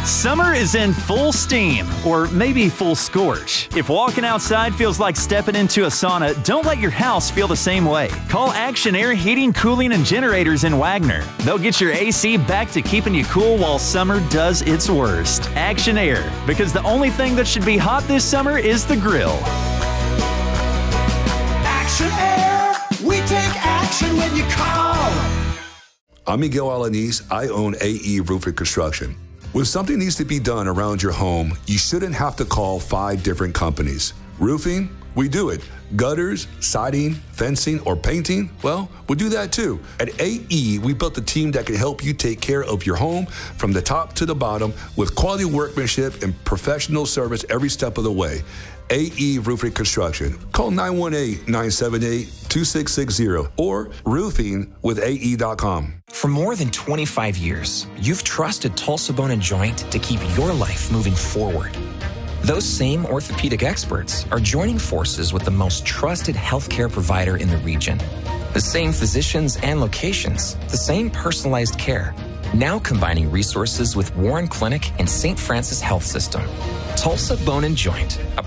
Summer is in full steam, or maybe full scorch. If walking outside feels like stepping into a sauna, don't let your house feel the same way. Call Action Air Heating, Cooling, and Generators in Wagner. They'll get your AC back to keeping you cool while summer does its worst. Action Air, because the only thing that should be hot this summer is the grill. Action Air, we take action when you call. I'm Miguel Alanis. I own AE Roofing Construction. When something needs to be done around your home, you shouldn't have to call 5 different companies. Roofing, we do it. Gutters, siding, fencing, or painting, well, we'll do that too. At AE, we built a team that can help you take care of your home from the top to the bottom with quality workmanship and professional service every step of the way. AE Roofing Construction. Call 918-978-2660 or roofingwithae.com. For more than 25 years, you've trusted Tulsa Bone & Joint to keep your life moving forward. Those same orthopedic experts are joining forces with the most trusted healthcare provider in the region. The same physicians and locations, the same personalized care, now combining resources with Warren Clinic and St. Francis Health System. Tulsa Bone & Joint, a